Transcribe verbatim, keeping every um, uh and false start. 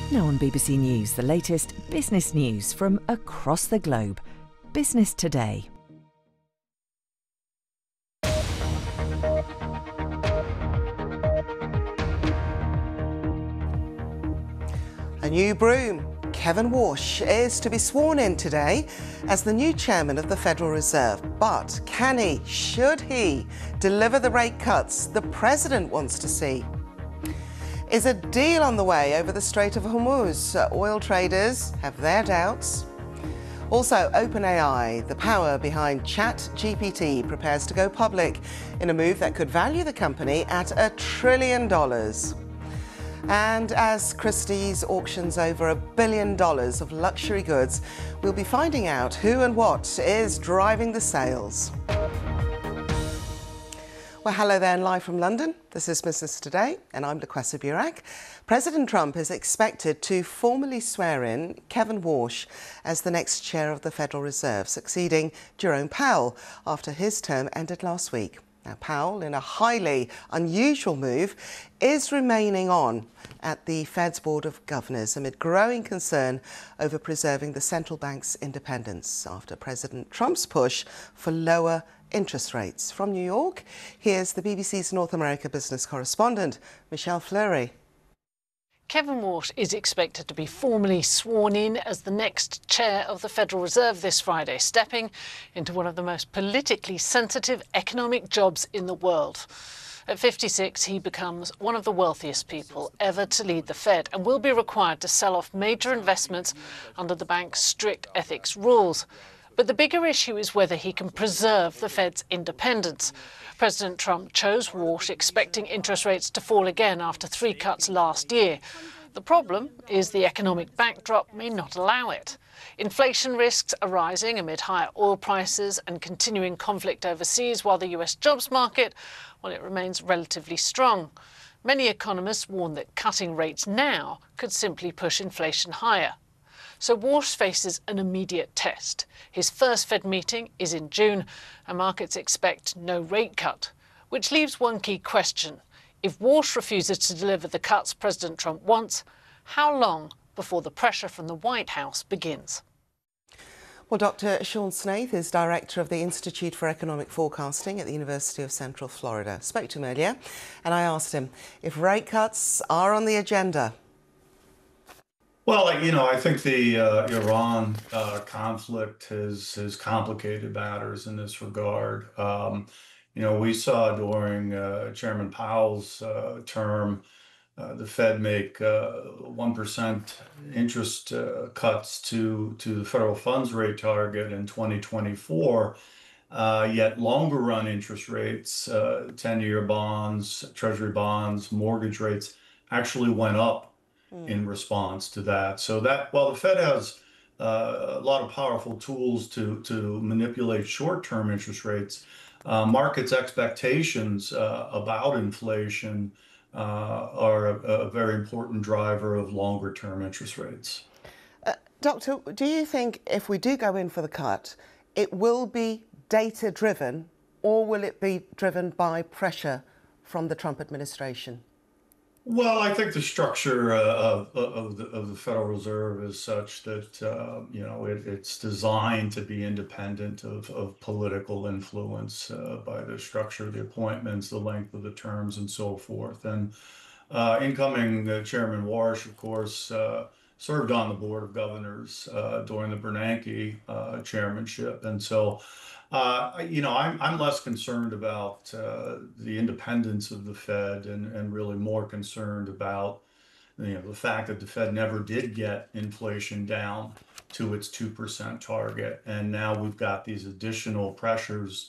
Now on B B C News, the latest business news from across the globe. Business Today. A new broom. Kevin Warsh is to be sworn in today as the new chairman of the Federal Reserve. But can he, should he, deliver the rate cuts the president wants to see? Is a deal on the way over the Strait of Hormuz? Oil traders have their doubts. Also, OpenAI, the power behind ChatGPT, prepares to go public in a move that could value the company at a trillion dollars. And as Christie's auctions over a billion dollars of luxury goods, we'll be finding out who and what is driving the sales. Well, hello there, and live from London. This is Business Today, and I'm Lukwesa Burak. President Trump is expected to formally swear in Kevin Warsh as the next chair of the Federal Reserve, succeeding Jerome Powell after his term ended last week. Now, Powell, in a highly unusual move, is remaining on at the Fed's Board of Governors amid growing concern over preserving the central bank's independence after President Trump's push for lower interest rates. From New York, here's the B B C's North America business correspondent, Michelle Fleury. Kevin Warsh is expected to be formally sworn in as the next chair of the Federal Reserve this Friday, stepping into one of the most politically sensitive economic jobs in the world. At fifty-six, he becomes one of the wealthiest people ever to lead the Fed and will be required to sell off major investments under the bank's strict ethics rules. But the bigger issue is whether he can preserve the Fed's independence. President Trump chose Warsh, expecting interest rates to fall again after three cuts last year. The problem is the economic backdrop may not allow it. Inflation risks are rising amid higher oil prices and continuing conflict overseas, while the U S jobs market, well, it remains relatively strong. Many economists warn that cutting rates now could simply push inflation higher. So Warsh faces an immediate test. His first Fed meeting is in June, and markets expect no rate cut, which leaves one key question. If Warsh refuses to deliver the cuts President Trump wants, how long before the pressure from the White House begins? Well, Doctor Sean Snaith is director of the Institute for Economic Forecasting at the University of Central Florida. Spoke to him earlier, and I asked him if rate cuts are on the agenda. Well, you know, I think the uh, Iran uh, conflict has, has complicated matters in this regard. Um, you know, we saw during uh, Chairman Powell's uh, term, uh, the Fed make uh, one percent interest uh, cuts to, to the federal funds rate target in twenty twenty-four, uh, yet longer run interest rates, uh, ten-year bonds, treasury bonds, mortgage rates actually went up in response to that. So that while the Fed has uh, a lot of powerful tools to, to manipulate short-term interest rates, uh, markets' expectations uh, about inflation uh, are a, a very important driver of longer-term interest rates. Uh, Doctor, do you think if we do go in for the cut, it will be data-driven, or will it be driven by pressure from the Trump administration? Well, I think the structure uh, of, of, the, of the Federal Reserve is such that, uh, you know, it, it's designed to be independent of, of political influence uh, by the structure of the appointments, the length of the terms, and so forth. And uh, incoming uh, Chairman Warsh, of course, uh, served on the Board of Governors uh, during the Bernanke uh, chairmanship. And so Uh, you know, I'm, I'm less concerned about uh, the independence of the Fed and, and really more concerned about, you know, the fact that the Fed never did get inflation down to its two percent target. And now we've got these additional pressures